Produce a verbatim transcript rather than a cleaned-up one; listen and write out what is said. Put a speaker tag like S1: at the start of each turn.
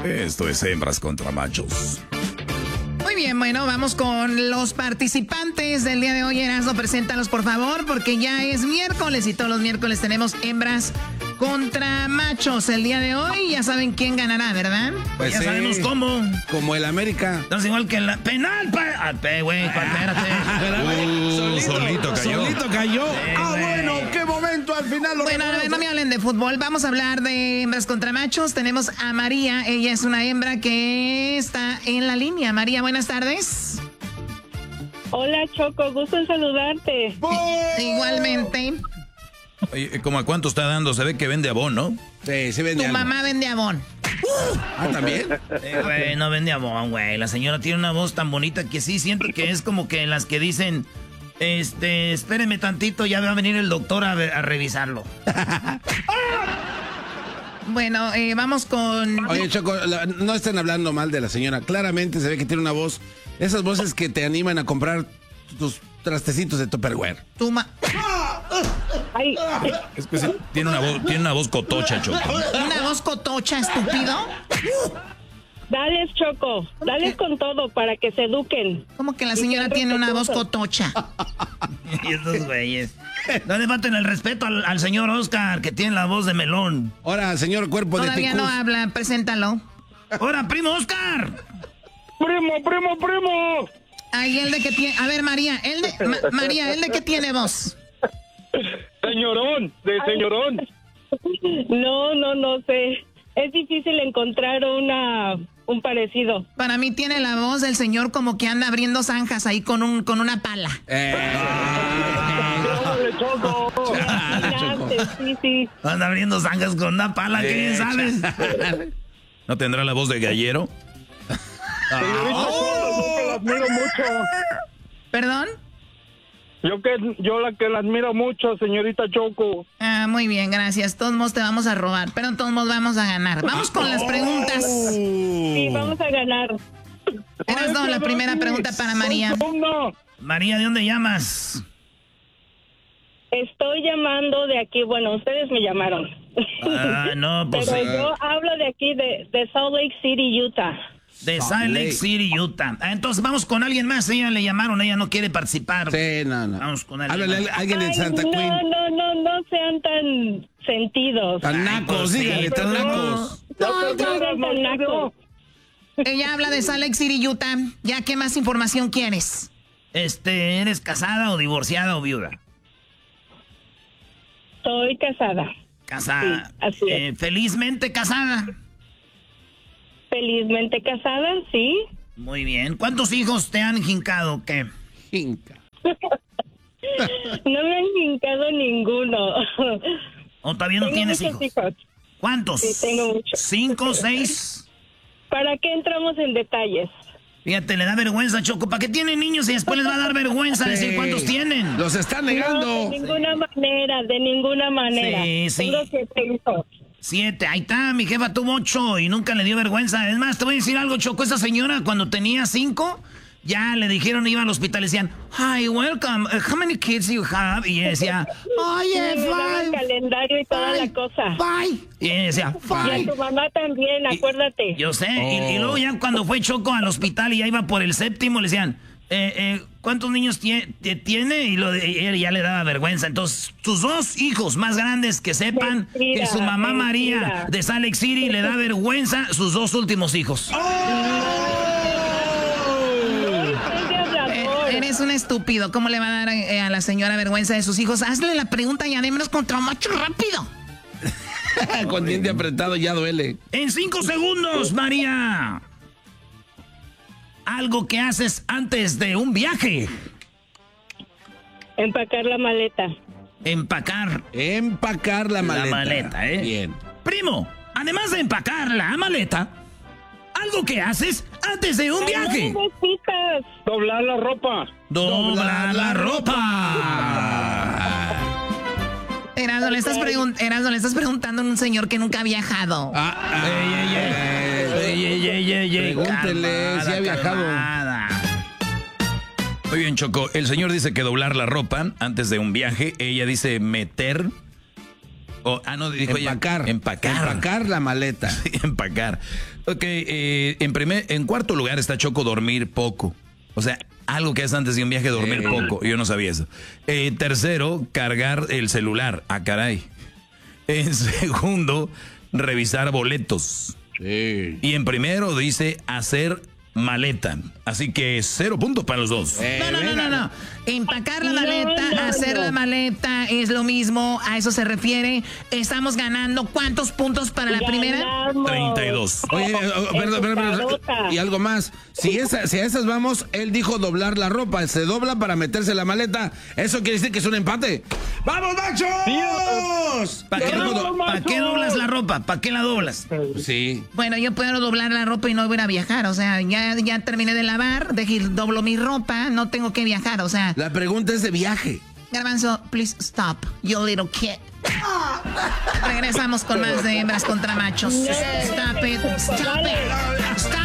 S1: Esto es Hembras contra Machos.
S2: Muy bien, bueno, vamos con los participantes del día de hoy. Erasmo, preséntalos por favor, porque ya es miércoles y todos los miércoles tenemos hembras contra machos. El día de hoy ya saben quién ganará, ¿verdad?
S3: Pues
S1: ya
S3: sí,
S1: sabemos cómo.
S3: Como el América.
S1: Entonces igual que la penal, pa... Ah, pe, güey, pa, espérate.
S3: Uh,
S1: solito, solito cayó.
S3: Solito cayó.
S1: Sí,
S3: ah,
S1: güey.
S3: bueno, qué momento al final. Lo
S2: Bueno, a ver, no me hablen de fútbol. Vamos a hablar de hembras contra machos. Tenemos a María. Ella es una hembra que está en la línea. María, buenas tardes.
S4: Hola, Choco. Gusto en saludarte.
S2: Igualmente.
S1: Oye, ¿cómo a cuánto está dando? Se ve que vende abón, ¿no?
S3: Sí, se vende
S2: Tu
S3: algo.
S2: mamá vende abón.
S3: Ah, ¿también?
S1: Eh, güey, no vende abón, güey. La señora tiene una voz tan bonita que sí siento que es como que las que dicen, este, espéreme tantito, ya va a venir el doctor a, a revisarlo.
S2: Bueno, eh, vamos con...
S3: Oye, Choco, la- no estén hablando mal de la señora. Claramente se ve que tiene una voz, esas voces que te animan a comprar tus trastecitos de Tupperware.
S2: Tu ma-
S4: Ay,
S1: Es que sí, tiene una voz, tiene una voz cotocha, Choco.
S2: Una voz cotocha, estúpido.
S4: dales, Choco. Dales con todo para que se eduquen.
S2: ¿Cómo que la señora tiene una voz cotocha?
S1: Y estos güeyes. No le falten el respeto al, al señor Oscar, que tiene la voz de melón.
S3: Ahora, señor cuerpo de
S2: Todavía
S3: ticús.
S2: no habla, preséntalo.
S1: ¡Hola, primo Oscar!
S4: ¡Primo, primo, primo!
S2: Ay, ¿el de qué tiene? A ver, María, ¿el de... Ma- María, ¿el de qué tiene voz?
S5: Señorón, de señorón.
S4: No, no, no sé. Es difícil encontrar una un parecido.
S2: Para mí tiene la voz del señor como que anda abriendo zanjas ahí con un con una pala.
S3: Eh,
S5: ¡Órale, Choco!
S4: Imagínate, sí, sí.
S1: Anda abriendo zanjas con una pala, ¿qué bien sabes? ¿No tendrá la voz de gallero?
S5: Señorita Choco, yo que la admiro mucho.
S2: ¿Perdón?
S5: Yo que yo la que la admiro mucho, señorita Choco.
S2: Ah, muy bien, gracias. Todos modos te vamos a robar, pero en todos modos vamos a ganar. Vamos con las preguntas.
S4: Sí, vamos a ganar.
S2: Eras no, la primera pregunta para María.
S5: No,
S1: María, ¿de dónde llamas?
S4: Estoy llamando de aquí, bueno, ustedes me llamaron.
S1: Ah, no, pues
S4: Pero
S1: eh,
S4: yo hablo de aquí, de, de Salt Lake City, Utah.
S1: de Salt Lake City, Utah. Ah, entonces vamos con alguien más. Ella le llamaron, ella no quiere participar.
S3: sí, no, no.
S1: Vamos con alguien
S3: Háblale
S1: más.
S3: a alguien de
S4: Ay,
S3: Santa
S4: no,
S3: Queen.
S4: no, no, no sean tan sentidos.
S3: Tan nacos,
S1: pues sí,
S3: dígale, tan
S1: perdón.
S3: nacos.
S5: ya
S4: No
S5: perdí
S4: sean
S5: las
S4: tan
S5: manos,
S4: nacos.
S2: Ella habla de Salt Lake City, Utah. ¿Ya qué más información quieres?
S1: Este, ¿eres casada o divorciada o viuda?
S4: Estoy casada.
S1: Casada.
S4: Sí, así es.
S1: Eh, felizmente casada.
S4: Felizmente casada, sí.
S1: Muy bien. ¿Cuántos hijos te han jincado? ¿Qué?
S3: Inca.
S4: No me han hincado ninguno.
S1: ¿O todavía no
S4: Tengo
S1: tienes
S4: muchos
S1: hijos?
S4: hijos.
S1: ¿Cuántos?
S4: Sí, tengo muchos.
S1: ¿Cinco, seis?
S4: ¿Para qué entramos en detalles?
S1: Fíjate, le da vergüenza, Choco. ¿Para qué tienen niños y después les va a dar vergüenza decir
S3: Sí.
S1: cuántos tienen?
S3: Los están
S4: No,
S3: negando.
S4: de ninguna manera, de ninguna manera.
S1: Sí, sí.
S4: Tengo siete hijos.
S1: Siete. Ahí está, mi jefa tuvo ocho y nunca le dio vergüenza. Es más, te voy a decir algo, Choco. Esa señora cuando tenía cinco, ya le dijeron, iba al hospital y decían, hi, welcome, uh, how many kids you have? Y ella decía, oye,
S4: Sí, me daba el
S1: five,
S4: calendario y toda la cosa.
S1: five. Y ella decía,
S4: Y a
S1: five.
S4: tu mamá también, acuérdate.
S1: Yo sé, y, y luego ya cuando fue Choco al hospital y ya iba por el séptimo, le decían, eh, eh, ¿cuántos niños tie- tie- tiene? Y lo de, y él ya le daba vergüenza. Entonces, sus dos hijos más grandes que sepan
S4: Mentira,
S1: que su mamá
S4: mentira.
S1: María de Salt Lake City le da vergüenza sus dos últimos hijos.
S4: No soy de hablador.
S2: Eh, eres un estúpido. ¿Cómo le va a dar eh, a la señora vergüenza de sus hijos? Hazle la pregunta y adémonos contra macho rápido.
S3: Con diente apretado ya duele.
S1: En cinco segundos, María. Algo que haces antes de un viaje.
S4: Empacar la maleta.
S1: Empacar
S3: Empacar la maleta.
S1: la maleta, ¿eh?
S3: Bien.
S1: Primo, además de empacar la maleta, algo que haces antes de un viaje.
S4: Ay, no, besitas.
S5: doblar la ropa.
S1: Doblar la ropa.
S2: Erasmo, le estás, pregun- Erasmo, le estás preguntando a un señor que nunca ha viajado.
S3: Ah, ah,
S1: Ey, ey, ey. Ey, ey, ey, ey, ey.
S3: Pregúntele si ha viajado.
S1: calmada. Muy bien, Choco. El señor dice que doblar la ropa antes de un viaje. Ella dice meter
S6: Oh, ah, no, dijo
S3: empacar,
S6: ella. Empacar.
S3: Empacar la maleta.
S6: Sí, empacar. Ok, eh, en, primer, en cuarto lugar está Choco, dormir poco. O sea, algo que es antes de un viaje, dormir
S3: Eh.
S6: poco. Yo no sabía eso. Eh, tercero, cargar el celular. Ah, caray. En segundo, revisar boletos.
S3: Sí.
S6: Y en primero dice hacer maleta. Así que cero puntos para los dos.
S3: Eh,
S2: No, no, no, no, no. Empacar la
S4: No,
S2: maleta,
S4: no,
S2: hacer
S4: no.
S2: la maleta es lo mismo, a eso se refiere. Estamos ganando. ¿Cuántos puntos para la primera?
S4: Ganamos.
S6: treinta y dos.
S3: Oye, eh, oh, perdón, perdón, perdón. Y algo más. Si, esa, si a esas vamos, él dijo doblar la ropa. Se dobla para meterse la maleta. Eso quiere decir que es un empate. ¡Vamos, machos!
S1: ¿Para qué,
S3: Dijo
S1: do-
S3: do-
S1: ¿Para qué doblas la ropa? ¿Para qué la doblas?
S3: Sí.
S2: Bueno, yo puedo doblar la ropa y no voy a viajar. O sea, ya, ya terminé de lavar, dejé, doblo mi ropa, no tengo que viajar. O sea,
S3: La pregunta es de viaje.
S2: Garbanzo, please stop, you little kid. Regresamos con más de hembras contra machos. Stop it, stop it, stop